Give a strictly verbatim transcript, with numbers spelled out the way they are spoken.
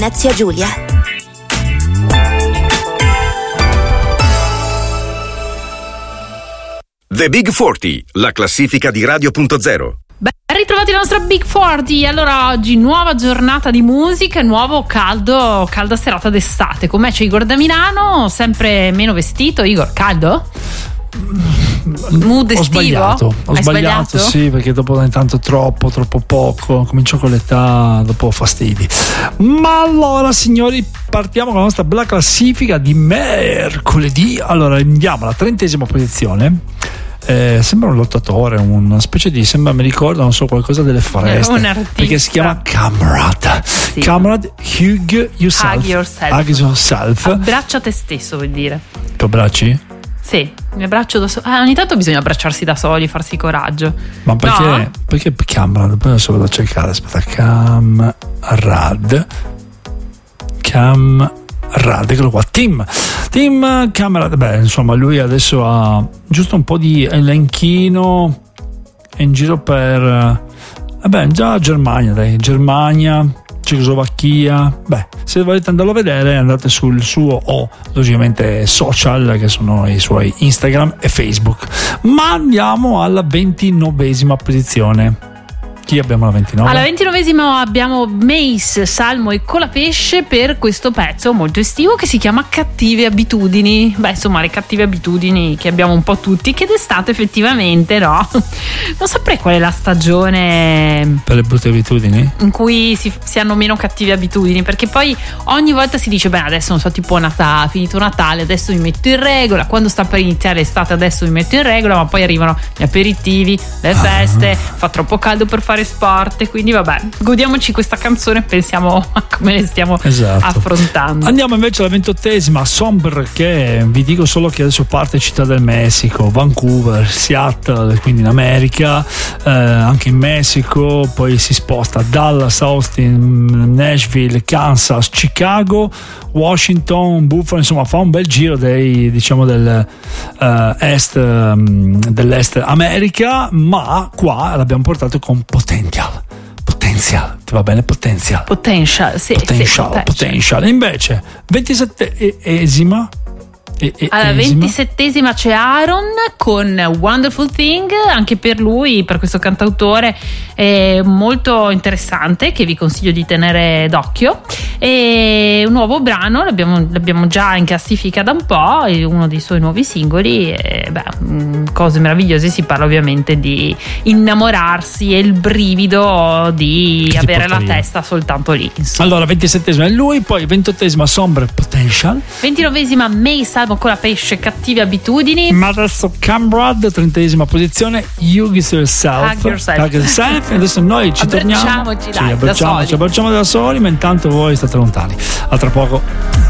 Venezia Giulia. The Big quaranta, la classifica di Radio punto zero. Ben ritrovati la nostra Big quaranta. Allora, oggi nuova giornata di musica, nuovo caldo, calda serata d'estate. Com'è? C'è Igor da Milano, sempre meno vestito. Igor, caldo? Mood ho estivo? sbagliato, ho Hai sbagliato, sbagliato? Sì, perché dopo intanto troppo, troppo poco, comincio con l'età, dopo fastidi. Ma allora, signori, partiamo con la nostra bella classifica di mercoledì. Allora, andiamo alla trentesima posizione. Eh, sembra un lottatore, una specie di, sembra, mi ricorda, non so, qualcosa delle foreste, un artista, perché si chiama Camrad. Sì. Camrad, hug yourself. Hug yourself. Hug yourself. Abbraccia te stesso, vuol dire. Tu abbracci? Sì, mi abbraccio da solo. Ah, ogni tanto bisogna abbracciarsi da soli, farsi coraggio. Ma perché? No? Perché Camrad? Poi adesso vado a cercare. Aspetta, Camrad. Camrad, eccolo qua. Tim. Tim Camrad. Beh, insomma, lui adesso ha giusto un po' di elenchino in giro per. Vabbè, già Germania, dai, Germania, Cecoslovacchia. Beh, se volete andarlo a vedere, andate sul suo o logicamente social, che sono i suoi Instagram e Facebook. Ma andiamo alla ventinovesima posizione. Chi abbiamo alla ventinove? Alla ventinovesima abbiamo Mace, Salmo e Colapesce per questo pezzo molto estivo che si chiama Cattive Abitudini. Beh, insomma, le cattive abitudini che abbiamo un po' tutti, che d'estate effettivamente, no? Non saprei qual è la stagione Per le brutte abitudini? in cui si, si hanno meno cattive abitudini, perché poi ogni volta si dice, beh, adesso non so, tipo Natale, finito Natale, adesso mi metto in regola, quando sta per iniziare l'estate adesso mi metto in regola, ma poi arrivano gli aperitivi, le feste, ah. fa troppo caldo per fare sport, e quindi vabbè, godiamoci questa canzone e pensiamo a come le stiamo esatto. affrontando. Andiamo invece alla ventottesima, Sombre, che vi dico solo che adesso parte Città del Messico, Vancouver, Seattle, quindi in America, eh, anche in Messico, poi si sposta Dallas, Austin, Nashville, Kansas, Chicago, Washington, Buffalo, insomma fa un bel giro dei, diciamo, del uh, est, um, dell'est America, ma qua l'abbiamo portato con Potential. Potential, ti va bene? Potential. Potential, sì, Potential, sì, potential. Invece, ventisettesima. E, e, alla esima. ventisettesima c'è Aaron con Wonderful Thing, anche per lui, per questo cantautore è molto interessante, che vi consiglio di tenere d'occhio. E un nuovo brano, l'abbiamo, l'abbiamo già in classifica da un po', è uno dei suoi nuovi singoli, e beh, cose meravigliose. Si parla ovviamente di innamorarsi e il brivido di che avere la via. testa soltanto lì, insomma. Allora, ventisettesima è lui, poi ventottesima Sombre, Potential, ventinovesima May, Salmo con la Pesce, Cattive Abitudini. ma adesso Camrad, trentesima posizione, Hug Yourself. Hug Yourself. Hug yourself. E adesso noi ci torniamo. Abbracciamoci, dai, sì, da abbracciamoci, soli. abbracciamo da soli, ma intanto voi state lontani. A tra poco.